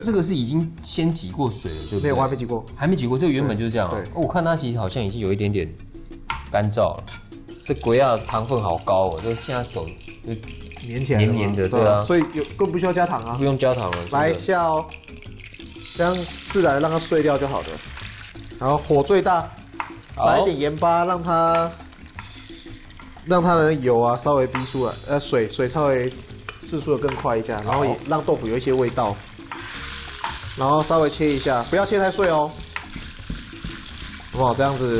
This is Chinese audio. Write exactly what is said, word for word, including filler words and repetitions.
这个是已经先挤过水了，对不对？ 没有，我还没挤过， 还没挤过，这个原本就是这样、啊。 对， 哦，我看它其实好像已经有一点点干燥了。这鬼亚糖分好高哦，这现在手就粘起来了， 黏黏的，对啊， 所以有根本不需要加糖啊， 不用加糖了。 来下哦，这样自然让它碎掉就好了。然后火最大，撒一点盐巴，让它让它的油啊稍微逼出来，呃，水水稍微释出的更快一下，然后也让豆腐有一些味道。然后稍微切一下，不要切太碎哦，好不好？这样子